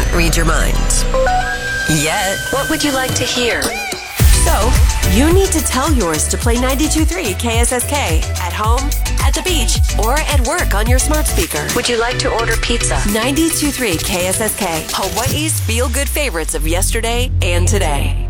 read your mind. Yet, what would you like to hear? So, you need to tell yours to play 92.3 KSSK at home, at the beach, or at work on your smart speaker. Would you like to order pizza? 92.3 KSSK, Hawaii's feel-good favorites of yesterday and today.